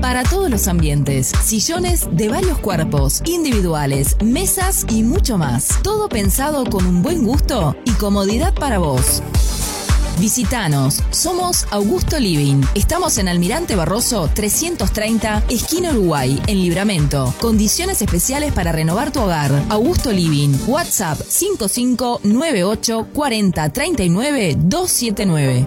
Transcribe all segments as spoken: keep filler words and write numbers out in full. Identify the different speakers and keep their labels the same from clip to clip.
Speaker 1: para todos los ambientes. Sillones de varios cuerpos, individuales, mesas y mucho más. Todo pensado con un buen gusto y comodidad para vos. Visítanos, somos Augusto Living. Estamos en Almirante Barroso trescientos treinta, esquina Uruguay, en Libramento. Condiciones especiales para renovar tu hogar. Augusto Living, WhatsApp cinco cinco nueve ocho cuarenta treinta y nueve doscientos setenta y nueve.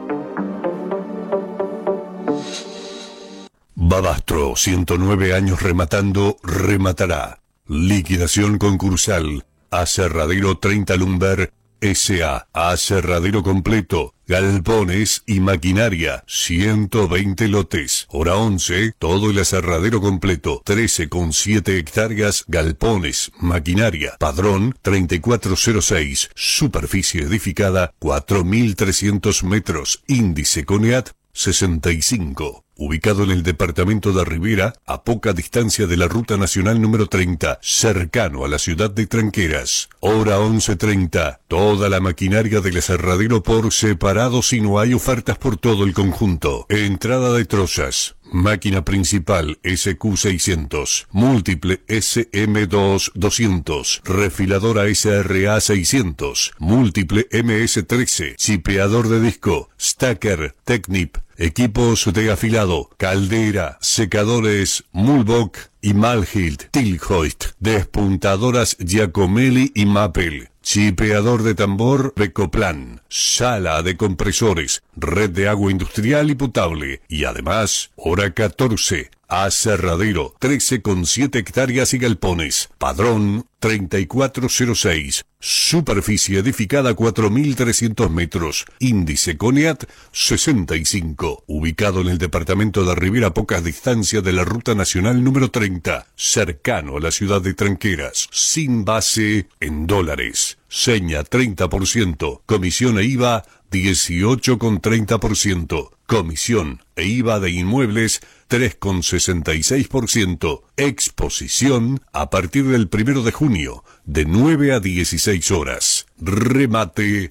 Speaker 2: Babastro, ciento nueve años rematando, rematará. Liquidación concursal. Aserradero treinta Lumber S A Aserradero completo, galpones y maquinaria, ciento veinte lotes. Hora once, todo el aserradero completo, trece coma siete hectáreas, galpones, maquinaria. Padrón treinta y cuatro cero seis, superficie edificada cuatro mil trescientos metros, índice CONEAT sesenta y cinco. Ubicado en el departamento de Rivera, a poca distancia de la Ruta Nacional número treinta, cercano a la ciudad de Tranqueras. Hora once treinta. Toda la maquinaria del aserradero por separado si no hay ofertas por todo el conjunto. Entrada de trozas. Máquina principal S Q seiscientos, múltiple S M dos doscientos, refiladora S R A seiscientos, múltiple M S trece, chipeador de disco, stacker, Technip, equipos de afilado, caldera, secadores, Mulbach y Malhilt, Tilhoist, despuntadoras Giacomelli y Mappel, chipeador de tambor Becoplan, sala de compresores, red de agua industrial y potable, y además, hora catorce, aserradero, trece coma siete hectáreas y galpones, padrón treinta y cuatro cero seis, superficie edificada cuatro mil trescientos metros, índice CONEAT sesenta y cinco, ubicado en el departamento de Rivera a pocas distancias de la Ruta Nacional número treinta, cercano a la ciudad de Tranqueras, sin base en dólares. Seña treinta por ciento, comisión e I V A dieciocho coma treinta por ciento, comisión e I V A de inmuebles tres coma sesenta y seis por ciento, exposición a partir del primero de junio, de nueve a dieciséis horas. Remate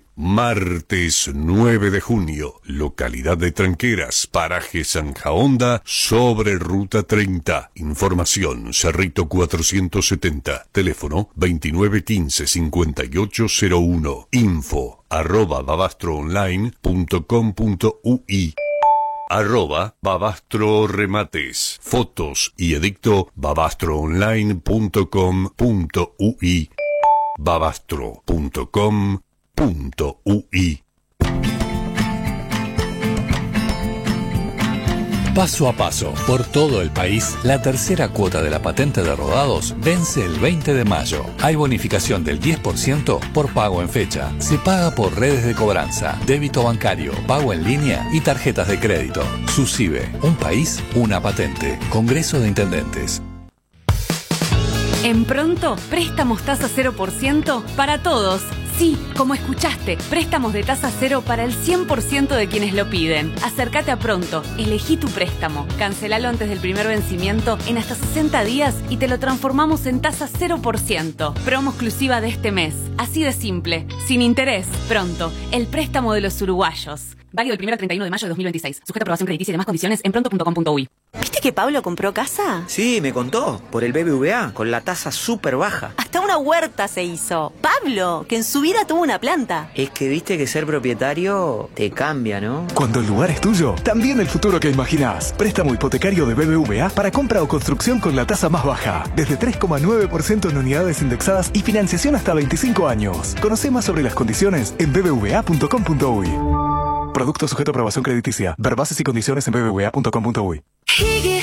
Speaker 2: martes nueve de junio, localidad de Tranqueras, paraje Zanja Honda, sobre Ruta treinta. Información Cerrito cuatrocientos setenta, teléfono veintinueve quince cincuenta y ocho cero uno, info arroba babastroonline punto com punto ui. Arroba Babastro Remates. Fotos y edicto babastroonline punto com punto ui. babastro punto com punto ui.
Speaker 3: Paso a paso, por todo el país, la tercera cuota de la patente de rodados vence el veinte de mayo. Hay bonificación del diez por ciento por pago en fecha. Se paga por redes de cobranza, débito bancario, pago en línea y tarjetas de crédito. SUSIBE, un país, una patente. Congreso de Intendentes.
Speaker 4: En Pronto, préstamos tasa cero por ciento para todos. Sí, como escuchaste, préstamos de tasa cero para el cien por ciento de quienes lo piden. Acércate a Pronto, elegí tu préstamo, cancelalo antes del primer vencimiento en hasta sesenta días y te lo transformamos en tasa cero por ciento. Promo exclusiva de este mes. Así de simple, sin interés. Pronto, el préstamo de los uruguayos. Válido del primero al treinta y uno de mayo de dos mil veintiséis. Sujeto a aprobación crediticia y demás condiciones en pronto punto com punto ui.
Speaker 5: ¿Viste que Pablo compró casa?
Speaker 6: Sí, me contó. Por el B B V A, con la tasa súper baja.
Speaker 5: Hasta una huerta se hizo. Pablo, que en su vida tuvo una planta.
Speaker 6: Es que viste que ser propietario te cambia, ¿no?
Speaker 7: Cuando el lugar es tuyo, también el futuro que imaginás. Préstamo hipotecario de B B V A para compra o construcción con la tasa más baja. Desde tres coma nueve por ciento en unidades indexadas y financiación hasta veinticinco años. Conoce más sobre las condiciones en b b v a punto com punto ui. Producto sujeto a aprobación crediticia. Ver bases y condiciones en b b v a punto com punto ui.